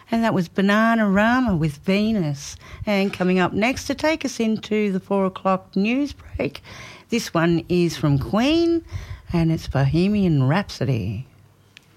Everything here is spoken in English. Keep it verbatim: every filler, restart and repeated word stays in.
And that was Bananarama with Venus. And coming up next to take us into the four o'clock news break, this one is from Queen and it's Bohemian Rhapsody.